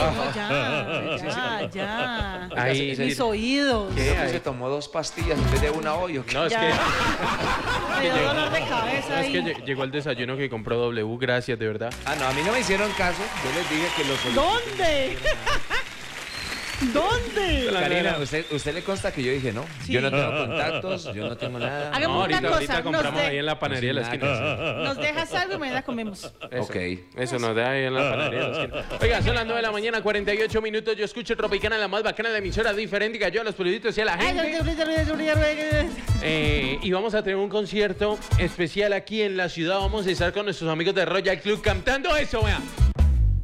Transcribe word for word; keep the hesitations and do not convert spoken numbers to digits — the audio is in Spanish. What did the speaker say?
No, ya, ya, ya. Ahí, Mis oídos. ¿Qué? ¿Se tomó dos pastillas en vez de una hoy o qué? No, es Ya. que, Me dio dolor de cabeza no, es ahí. que lle- llegó el desayuno que compró W, gracias, de verdad. Ah, no, a mí no me hicieron caso. Yo les dije que los... ¿Dónde? ¿Dónde? Karina, ¿usted, ¿usted le consta que yo dije no? Sí. Yo no tengo contactos, yo no tengo nada. Hagamos No, ahorita, una cosa, ahorita nos compramos de- ahí en la panadería de la Sin esquina. nada Nos dejas algo y mañana comemos. Eso, Ok. Eso nos da ahí en la panadería de la esquina. Oiga, son las nueve de la mañana, cuarenta y ocho minutos. Yo escucho Tropicana, la más bacana de la emisora, diferente que yo a los perioditos y a la gente. Eh, y vamos a tener un concierto especial aquí en la ciudad. Vamos a estar con nuestros amigos de Royal Club cantando eso, vean.